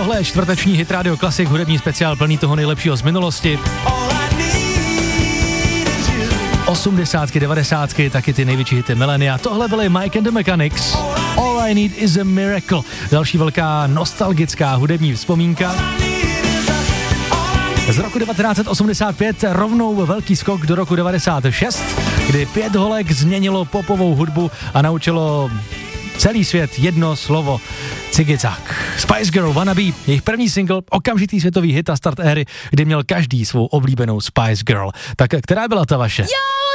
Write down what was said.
Tohle je čtvrteční Hit Radio Classic, hudební speciál plný toho nejlepšího z minulosti. 80, 90, taky ty největší hity milénia. Tohle byly Mike and the Mechanics. All I Need Is a Miracle. Další velká nostalgická hudební vzpomínka. Z roku 1985 rovnou velký skok do roku 96, kdy 5 holek změnilo popovou hudbu a naučilo celý svět jedno slovo. Cigicák. Spice Girl Wannabe, jejich první single, okamžitý světový hit a start éry, kdy měl každý svou oblíbenou Spice Girl. Tak která byla ta vaše?